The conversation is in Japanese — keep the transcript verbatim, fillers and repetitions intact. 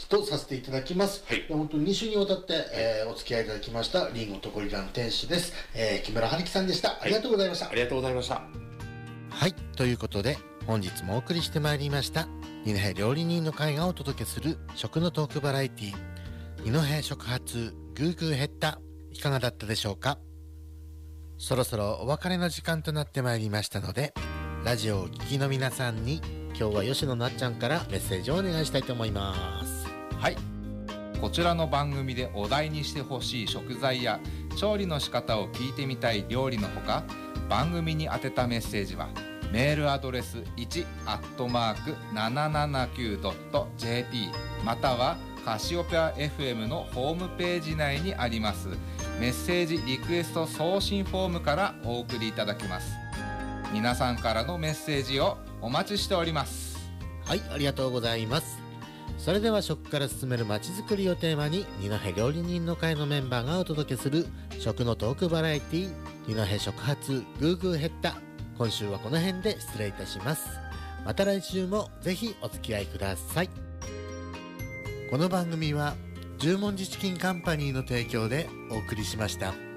とさせていただきます。 はい、 本当にに週にわたって、えー、お付き合いいただきましたリンゴとゴリラの店主です、えー、木村春樹さんでした。ありがとうございました。 はい、ありがとうございました。 はい、ということで本日もお送りしてまいりました二戸料理人の会がお届けする食のトークバラエティ二戸食発グーグーヘッダ、いかがだったでしょうか。そろそろお別れの時間となってまいりましたので、ラジオをお聞きの皆さんに今日は吉野なっちゃんからメッセージをお願いしたいと思います。 はい、こちらの番組でお題にしてほしい食材や調理の仕方を聞いてみたい料理のほか、番組に宛てたメッセージはメールアドレスいちアットマークななななきゅうドットジェーピー またはカシオペア エフエム のホームページ内にありますメッセージリクエスト送信フォームからお送りいただけます。皆さんからのメッセージをお待ちしております。 はい、ありがとうございます。それでは食から進めるまちづくりをテーマに二戸料理人の会のメンバーがお届けする食のトークバラエティ二戸食発グーグーヘッダ、今週はこの辺で失礼いたします。また来週もぜひお付き合いください。この番組は十文字チキンカンパニーの提供でお送りしました。